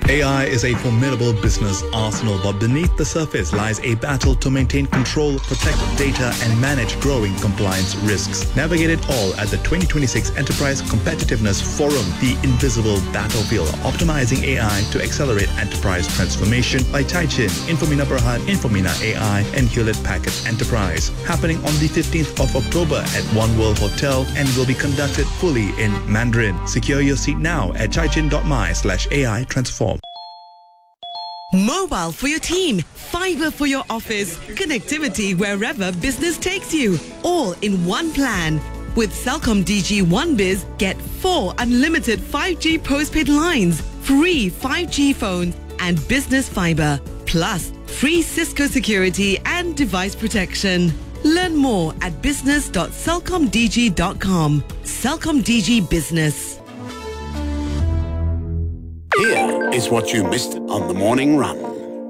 AI is a formidable business arsenal, but beneath the surface lies a battle to maintain control, protect data, and manage growing compliance risks. Navigate it all at the 2026 Enterprise Competitiveness Forum, the invisible battlefield, optimizing AI to accelerate enterprise transformation by Taichin, Infomina Berhad, Infomina AI, and Hewlett Packard Enterprise. Happening on the 15th of October at One World Hotel and will be conducted fully in Mandarin. Secure your seat now at taichin.my/AI transform. Mobile for your team, fiber for your office, connectivity wherever business takes you, all in one plan. With Celcom DG One Biz, get 4 unlimited 5G postpaid lines, free 5G phones and business fiber, plus free Cisco security and device protection. Learn more at business.celcomdg.com. Celcom DG Business. Here is what you missed on the morning run.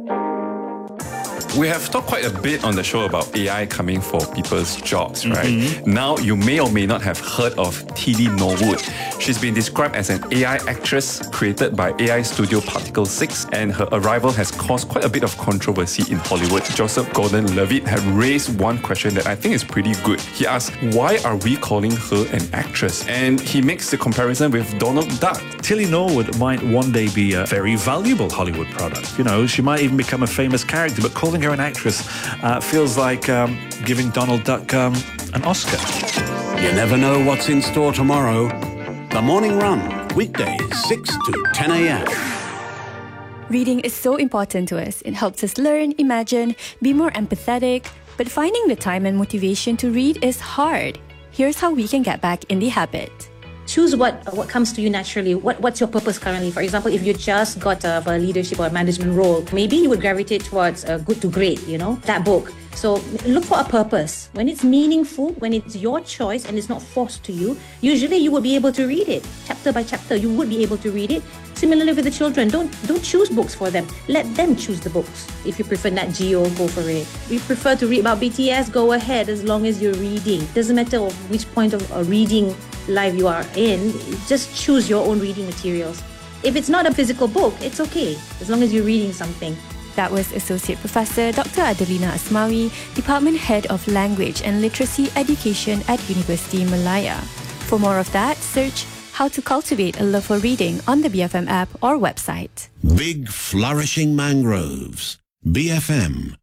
We have talked quite a bit on the show about AI coming for people's jobs, right? Now, you may or may not have heard of Tilly Norwood. She's been described as an AI actress created by AI studio Particle 6, and her arrival has caused quite a bit of controversy in Hollywood. Joseph Gordon-Levitt had raised one question that I think is pretty good. He asked, why are we calling her an actress? And he makes the comparison with Donald Duck. Tilly Norwood might one day be a very valuable Hollywood product. You know, she might even become a famous character, but calling her an actress feels like giving Donald Duck an Oscar. You never know what's in store tomorrow. The Morning Run, weekdays 6 to 10 a.m. Reading is so important to us. It helps us learn, imagine, be more empathetic. But finding the time and motivation to read is hard. Here's how we can get back in the habit. Choose what comes to you naturally. What's your purpose currently? For example, if you just got a leadership or a management role, maybe you would gravitate towards good to great, that book. So look for a purpose. When it's meaningful, when it's your choice and it's not forced to you, usually you will be able to read it. Chapter by chapter, you would be able to read it. Similarly with the children, don't choose books for them. Let them choose the books. If you prefer Nat Geo, go for it. If you prefer to read about BTS, go ahead as long as you're reading. Doesn't matter which point of reading life you are in, just choose your own reading materials. If it's not a physical book, it's okay, as long as you're reading something. That was Associate Professor Dr. Adelina Asmawi, Department Head of Language and Literacy Education at University Malaya. For more of that, search How to Cultivate a Love for Reading on the BFM app or website. Big flourishing mangroves. BFM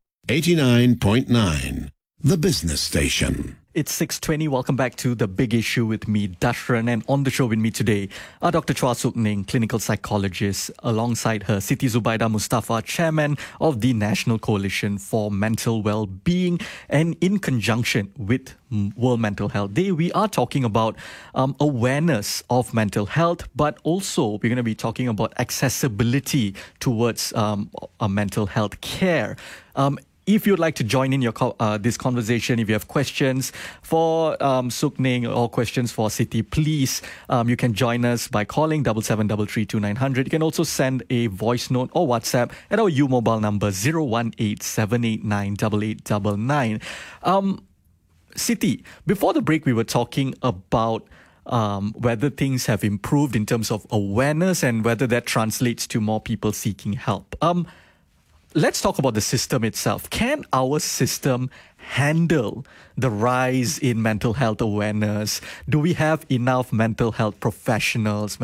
89.9, the business station. It's 6:20. Welcome back to The Big Issue with me, Dashran. And on the show with me today are Dr. Chua Sook Ning, clinical psychologist, alongside her, Siti Zubaida Mustafa, chairman of the National Coalition for Mental Wellbeing. And in conjunction with World Mental Health Day, we are talking about awareness of mental health, but also we're going to be talking about accessibility towards mental health care. If you'd like to join in this conversation, if you have questions for Sook Ning or questions for Siti, please, you can join us by calling 77332900. You can also send a voice note or WhatsApp at our U-Mobile number 018-789-8899. Siti, before the break, we were talking about whether things have improved in terms of awareness and whether that translates to more people seeking help. Let's talk about the system itself. Can our system handle the rise in mental health awareness? Do we have enough mental health professionals,